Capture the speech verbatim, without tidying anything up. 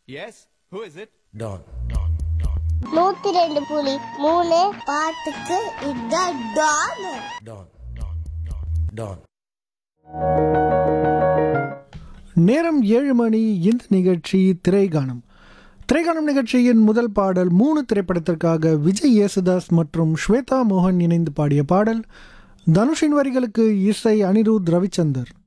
Yes, who is it? Don. நூத்தி ரெண்டு புலி மூணு பாட்டுக்கு இதான் டான். Don. Don. நேரம் ஏழு மணி. இந்த நிகழ்ச்சி திரைகானம். திரைகானம் நிகழ்ச்சியின் முதல் பாடல் மூணு திரைப்படத்திற்காக விஜய் யேசுதாஸ் மற்றும் ஸ்வேதா மோகன் இணைந்து பாடிய பாடல். தனுஷின் வரிகளுக்கு இசை அனிருத் ரவிச்சந்தர்.